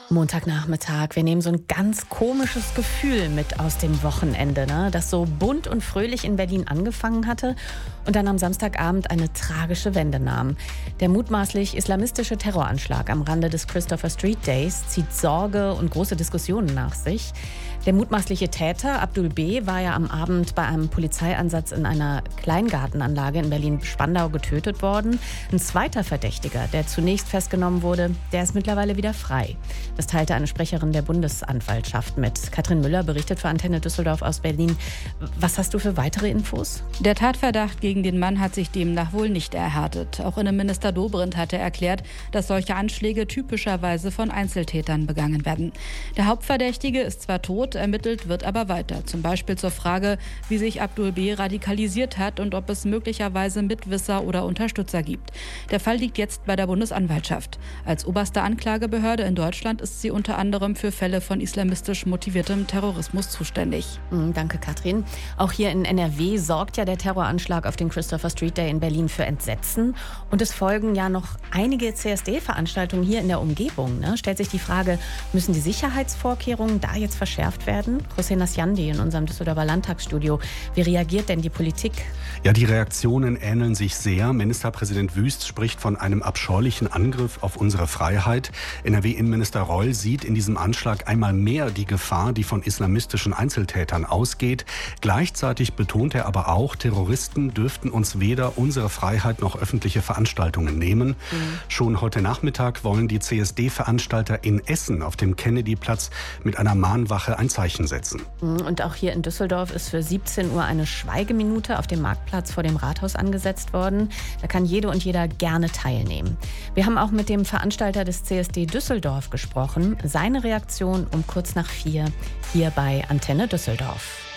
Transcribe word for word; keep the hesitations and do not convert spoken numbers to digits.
Montagnachmittag. Wir nehmen so ein ganz komisches Gefühl mit aus dem Wochenende, ne? Das so bunt und fröhlich in Berlin angefangen hatte und dann am Samstagabend eine tragische Wende nahm. Der mutmaßlich islamistische Terroranschlag am Rande des Christopher Street Days zieht Sorge und große Diskussionen nach sich. Der mutmaßliche Täter, Abdul B., war ja am Abend bei einem Polizeieinsatz in einer Kleingartenanlage in Berlin-Spandau getötet worden. Ein zweiter Verdächtiger, der zunächst festgenommen wurde, der ist mittlerweile wieder frei. Das teilte eine Sprecherin der Bundesanwaltschaft mit. Katrin Müller berichtet für Antenne Düsseldorf aus Berlin. Was hast du für weitere Infos? Der Tatverdacht gegen den Mann hat sich demnach wohl nicht erhärtet. Auch Innenminister Dobrindt hatte erklärt, dass solche Anschläge typischerweise von Einzeltätern begangen werden. Der Hauptverdächtige ist zwar tot, ermittelt wird aber weiter. Zum Beispiel zur Frage, wie sich Abdul B. radikalisiert hat und ob es möglicherweise Mitwisser oder Unterstützer gibt. Der Fall liegt jetzt bei der Bundesanwaltschaft. Als oberste Anklagebehörde in Deutschland ist sie unter anderem für Fälle von islamistisch motiviertem Terrorismus zuständig. Mhm, danke, Katrin. Auch hier in N R W sorgt ja der Terroranschlag auf den Christopher Street Day in Berlin für Entsetzen. Und es folgen ja noch einige C S D-Veranstaltungen hier in der Umgebung. Ne? Stellt sich die Frage, müssen die Sicherheitsvorkehrungen da jetzt verschärft werden? José Nasjandi in unserem Düsseldorfer Landtagsstudio. Wie reagiert denn die Politik? Ja, die Reaktionen ähneln sich sehr. Ministerpräsident Wüst spricht von einem abscheulichen Angriff auf unsere Freiheit. N R W-Innenminister Reul sieht in diesem Anschlag einmal mehr die Gefahr, die von islamistischen Einzeltätern ausgeht. Gleichzeitig betont er aber auch, Terroristen dürften uns weder unsere Freiheit noch öffentliche Veranstaltungen nehmen. Mhm. Schon heute Nachmittag wollen die C S D-Veranstalter in Essen auf dem Kennedy-Platz mit einer Mahnwache ein Zeichen setzen. Und auch hier in Düsseldorf ist für siebzehn Uhr eine Schweigeminute auf dem Marktplatz vor dem Rathaus angesetzt worden. Da kann jede und jeder gerne teilnehmen. Wir haben auch mit dem Veranstalter des C S D Düsseldorf gesprochen. Seine Reaktion um kurz nach vier hier bei Antenne Düsseldorf.